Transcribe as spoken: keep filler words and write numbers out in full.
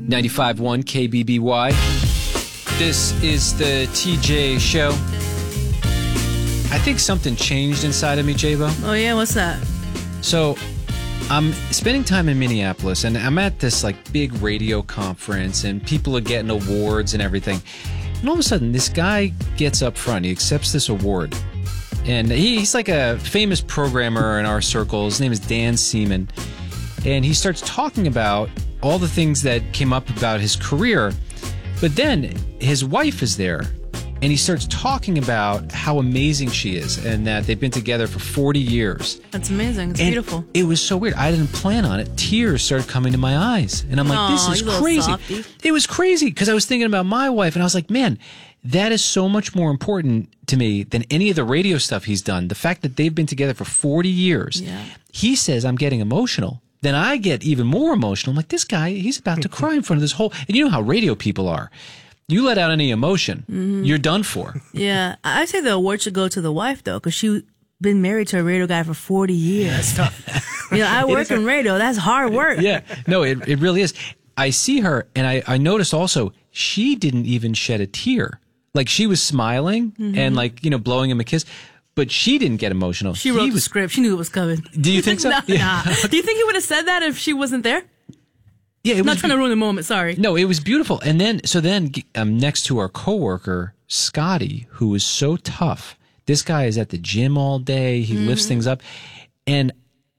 ninety-five point one K B B Y. This is the T J Show. I think something changed inside of me, J-Bo. Oh, yeah? What's that? So, I'm spending time in Minneapolis, and I'm at this like big radio conference, and people are getting awards and everything. And all of a sudden, this guy gets up front. He accepts this award. And he, he's like a famous programmer in our circle. His name is Dan Seaman. And he starts talking about all the things that came up about his career. But then his wife is there. And he starts talking about how amazing she is and that they've been together for forty years. That's amazing. It's and beautiful. It was so weird. I didn't plan on it. Tears started coming to my eyes. And I'm like, Aww, this is you little crazy. softy. It was crazy because I was thinking about my wife and I was like, man, that is so much more important to me than any of the radio stuff he's done. The fact that they've been together for forty years. Yeah. He says I'm getting emotional. Then I get even more emotional. I'm like, this guy, he's about to cry in front of this whole... And you know how radio people are. You let out any emotion, mm-hmm. you're done for. Yeah. I say the award should go to the wife, though, because she's been married to a radio guy for forty years. That's tough. You know, I work in radio. That's hard work. Yeah. No, it, it really is. I see her, and I, I noticed also, she didn't even shed a tear. Like, she was smiling mm-hmm. and, like, you know, blowing him a kiss. But she didn't get emotional. She wrote he the was, script. She knew it was coming. Do you think so? Nah, yeah. nah. Do you think he would have said that if she wasn't there? Yeah, it I'm was not trying to ruin the moment. Sorry. No, it was beautiful. And then, so then, um, next to our coworker, Scotty, who is so tough. This guy is at the gym all day. He mm-hmm. lifts things up. And